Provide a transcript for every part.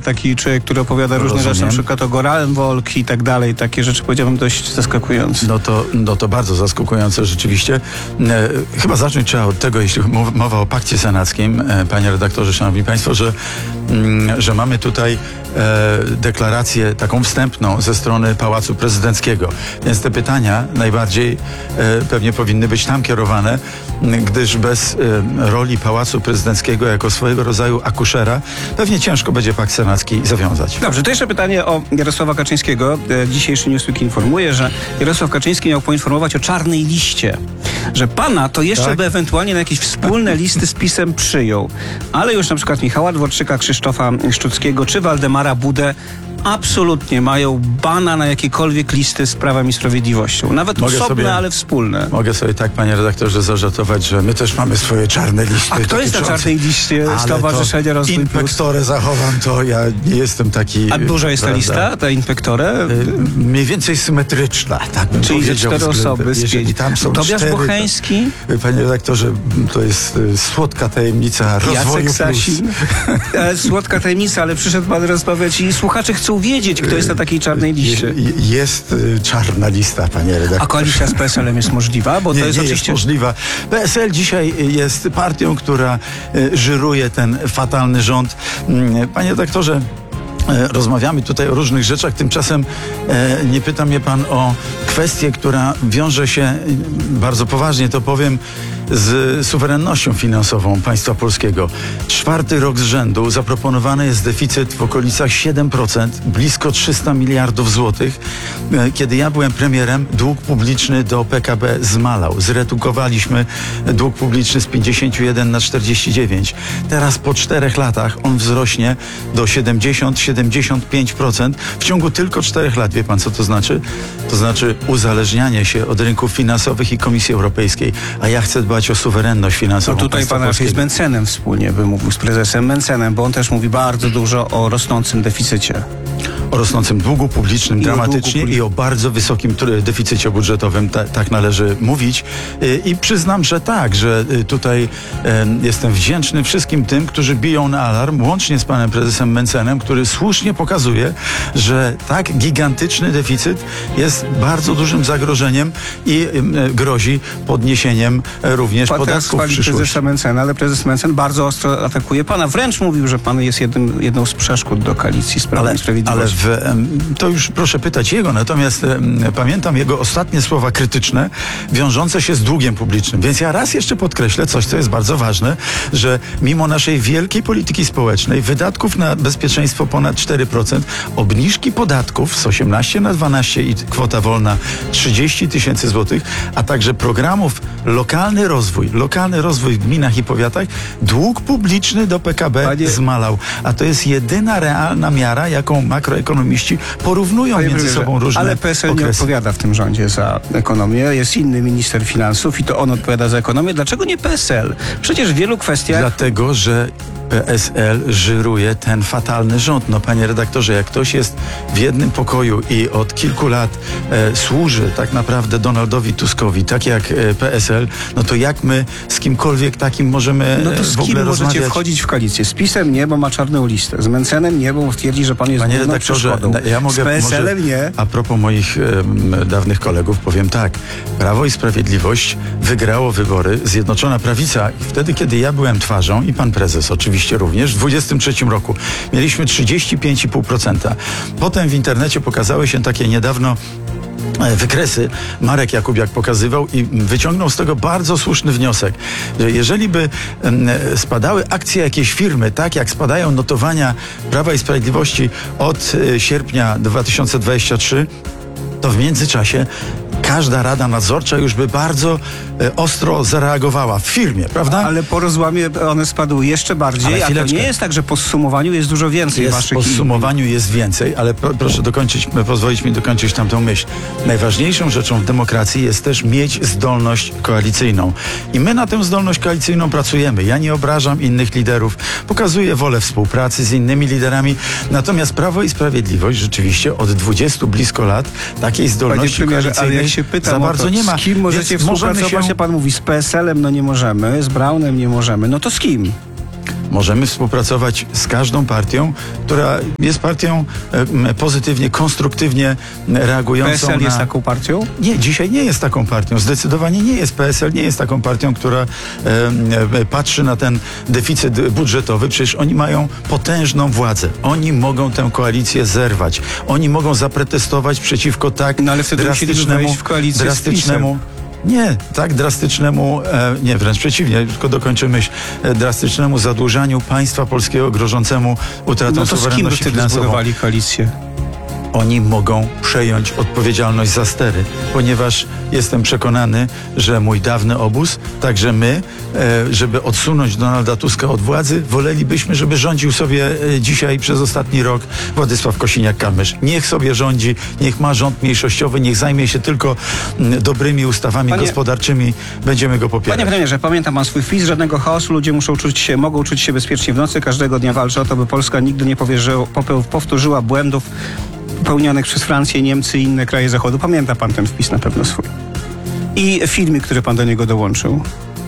taki człowiek, który opowiada różne rzeczy, na przykład o Goralem-Wolk i tak dalej. Takie rzeczy, powiedziałbym, dość zaskakujące. No to bardzo zaskakujące rzeczywiście. Chyba zacząć trzeba od tego, jeśli mowa o pakcie senackim, panie redaktorze, szanowni państwo, że mamy tutaj deklarację taką wstępną ze strony Pałacu Prezydenckiego. Więc te pytania najbardziej pewnie powinny być tam kierowane, gdyż bez roli Pałacu Prezydenckiego jako swojego rodzaju akuszera pewnie ciężko będzie pakt senacki zawiązać. Dobrze, to jeszcze pytanie o Jarosława Kaczyńskiego. Dzisiejszy Newsweek informuje, że Jarosław Kaczyński miał poinformować o czarnej liście. Że pana to jeszcze by ewentualnie na jakieś wspólne listy z PiS-em przyjął. Ale już na przykład Michała Dworczyka, Krzysztofa Szczuckiego czy Waldemara Budę absolutnie mają bana na jakiekolwiek listy z Prawem i Sprawiedliwością. Nawet osobne, ale wspólne. Mogę sobie tak, panie redaktorze, zażartować, że my też mamy swoje czarne listy. A kto jest na czarnej liście Stowarzyszenia Rozwój Plus? Inspektorę zachowam, to ja nie jestem taki... A duża jest ta lista, ta inspektorę? Mniej więcej symetryczna, tak bym czyli powiedział. 4 osoby z 5. Tam są Tobiasz 4, Bocheński? Panie redaktorze, to jest słodka tajemnica Rozwoju Jacek Sasin? Słodka tajemnica, ale przyszedł pan rozmawiać i słuchacze chcą wiedzieć, kto jest na takiej czarnej liście. Jest czarna lista, panie redaktorze. A koalicja z PSL-em jest możliwa? Bo nie, to jest nie oczywiście... jest możliwa. PSL dzisiaj jest partią, która żyruje ten fatalny rząd. Panie redaktorze, rozmawiamy tutaj o różnych rzeczach, tymczasem nie pyta mnie pan o kwestię, która wiąże się, bardzo poważnie to powiem, z suwerennością finansową państwa polskiego. 4. rok z rzędu zaproponowany jest deficyt w okolicach 7%, blisko 300 miliardów złotych. Kiedy ja byłem premierem, dług publiczny do PKB zmalał. Zredukowaliśmy dług publiczny z 51 na 49. Teraz po 4 latach on wzrośnie do 70-75% w ciągu tylko 4 lat. Wie pan, co to znaczy? To znaczy uzależnianie się od rynków finansowych i Komisji Europejskiej. A ja chcę dbać o suwerenność finansową. No tutaj pan raczej z Mencenem wspólnie by mówił, z prezesem Mencenem, bo on też mówi bardzo dużo o rosnącym deficycie. O rosnącym długu publicznym dramatycznie i o bardzo wysokim deficycie budżetowym, tak należy mówić. I przyznam, że tak, że tutaj jestem wdzięczny wszystkim tym, którzy biją na alarm, łącznie z panem prezesem Mencenem, który słusznie pokazuje, że tak gigantyczny deficyt jest bardzo dużym zagrożeniem i grozi podniesieniem również podatków w przyszłości. Prezesa Mencena, ale prezes Mencen bardzo ostro atakuje pana. Wręcz mówił, że pan jest jedną z przeszkód do koalicji z Prawem i Sprawiedliwością. To już proszę pytać jego, natomiast pamiętam jego ostatnie słowa krytyczne wiążące się z długiem publicznym. Więc ja raz jeszcze podkreślę coś, co jest bardzo ważne, że mimo naszej wielkiej polityki społecznej, wydatków na bezpieczeństwo ponad 4%, obniżki podatków z 18 na 12 i kwota wolna 30 tysięcy złotych, a także programów lokalny rozwój w gminach i powiatach, dług publiczny do PKB zmalał. A to jest jedyna realna miara, jaką makroekonomiści porównują między sobą różne ale PSL okresy. nie odpowiada w tym rządzie za ekonomię. Jest inny minister finansów i to on odpowiada za ekonomię. Dlaczego nie PSL? Przecież w wielu kwestiach... Dlatego, że PSL żyruje ten fatalny rząd. No panie redaktorze, jak ktoś jest w jednym pokoju i od kilku lat służy tak naprawdę Donaldowi Tuskowi, tak jak PSL, no to jak my z kimkolwiek takim możemy no to z w ogóle kim rozmawiać? możecie wchodzić w koalicję? Z PiS-em nie, bo ma czarną listę. Z Mencenem nie, bo twierdzi, że pan jest Panie główną redaktorze, przeszkodą. ja mogę, z PSL-em nie. A propos moich dawnych kolegów powiem tak. Prawo i Sprawiedliwość wygrało wybory, Zjednoczona Prawica, wtedy kiedy ja byłem twarzą i pan prezes oczywiście również, w 23 roku mieliśmy 35,5%. Potem w internecie pokazały się takie niedawno wykresy, Marek Jakubiak pokazywał i wyciągnął z tego bardzo słuszny wniosek, że jeżeli by spadały akcje jakiejś firmy, tak jak spadają notowania Prawa i Sprawiedliwości od sierpnia 2023, to w międzyczasie każda rada nadzorcza już by bardzo ostro zareagowała w firmie, prawda? Ale po rozłamie one spadły jeszcze bardziej, a to nie jest tak, że po zsumowaniu jest dużo więcej waszych... Po zsumowaniu jest więcej, ale proszę pozwolić mi dokończyć tamtą myśl. Najważniejszą rzeczą w demokracji jest też mieć zdolność koalicyjną. I my na tę zdolność koalicyjną pracujemy. Ja nie obrażam innych liderów, pokazuję wolę współpracy z innymi liderami, natomiast Prawo i Sprawiedliwość rzeczywiście od 20 blisko lat takiej zdolności koalicyjnej ale jak się pytam za bardzo nie ma. Z kim możecie współpracować? Pan mówi, z PSL-em no nie możemy, z Braunem nie możemy. No to z kim? możemy współpracować z każdą partią, która jest partią pozytywnie, konstruktywnie reagującą PSL jest taką partią? Nie, dzisiaj nie jest taką partią. Zdecydowanie nie jest. PSL nie jest taką partią, która patrzy na ten deficyt budżetowy. Przecież oni mają potężną władzę. Oni mogą tę koalicję zerwać. Oni mogą zaprotestować przeciwko tak No ale wtedy musieliby wejść w koalicję z PiS-em. Nie, tak drastycznemu, nie, wręcz przeciwnie, tylko dokończę myśl, drastycznemu zadłużaniu państwa polskiego grożącemu utratą No to z kim by suwerenności wtedy finansową. zbudowali koalicję? Oni mogą przejąć odpowiedzialność za stery, ponieważ jestem przekonany, że mój dawny obóz, także my, żeby odsunąć Donalda Tuska od władzy, wolelibyśmy, żeby rządził sobie dzisiaj przez ostatni rok Władysław Kosiniak-Kamysz. Niech sobie rządzi, niech ma rząd mniejszościowy, niech zajmie się tylko dobrymi ustawami gospodarczymi. Będziemy go popierać. Panie premierze, pamiętam pan swój wpis, żadnego chaosu, ludzie mogą czuć się bezpiecznie w nocy, każdego dnia walczę o to, by Polska nigdy nie powtórzyła błędów popełnionych przez Francję, Niemcy i inne kraje Zachodu. Pamięta pan ten wpis na pewno swój. I filmik, który pan do niego dołączył.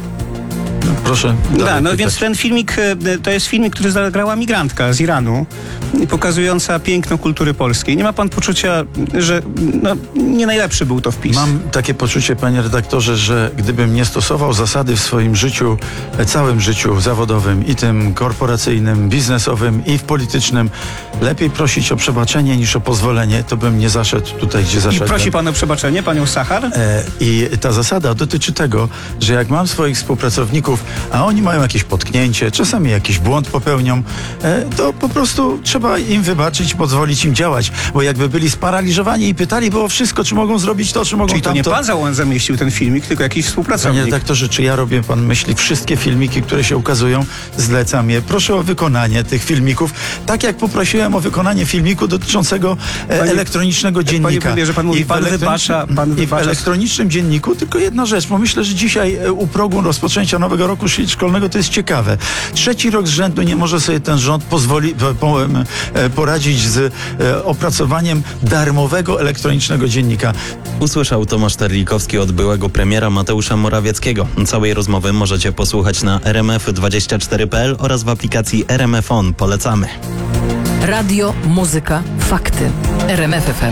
Proszę. No więc ten filmik, to jest filmik, który zagrała migrantka z Iranu, pokazująca piękno kultury polskiej. Nie ma pan poczucia, że nie najlepszy był to wpis? Mam takie poczucie, panie redaktorze, że gdybym nie stosował zasady w swoim życiu, całym życiu zawodowym i tym korporacyjnym, biznesowym i w politycznym, lepiej prosić o przebaczenie niż o pozwolenie, to bym nie zaszedł tutaj, gdzie I zaszedłem. prosi pan o przebaczenie, panią Sachar? I ta zasada dotyczy tego, że jak mam swoich współpracowników, a oni mają jakieś potknięcie, czasami jakiś błąd popełnią, to po prostu trzeba im wybaczyć, pozwolić im działać. Bo jakby byli sparaliżowani i pytali było wszystko, czy mogą zrobić to, czy mogą Czyli to tamto. nie pan zamieścił ten filmik, tylko jakiś Panie współpracownik. redaktorze, czy ja robię, pan myśli, wszystkie filmiki, które się ukazują, zlecam je. Proszę o wykonanie tych filmików, tak jak poprosiłem o wykonanie filmiku dotyczącego elektronicznego dziennika. Panie premierze, pan mówi, pan wybacza. I w elektronicznym dzienniku tylko jedna rzecz, bo myślę, że dzisiaj u progu rozpoczęcia nowego roku szkolnego to jest ciekawe. 3. rok z rzędu nie może sobie ten rząd poradzić z opracowaniem darmowego elektronicznego dziennika. Usłyszał Tomasz Terlikowski od byłego premiera Mateusza Morawieckiego. Całej rozmowy możecie posłuchać na rmf24.pl oraz w aplikacji RMF On. Polecamy. Radio, muzyka, fakty. RMF FM.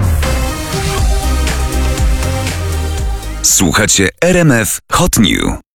Słuchacie RMF Hot New.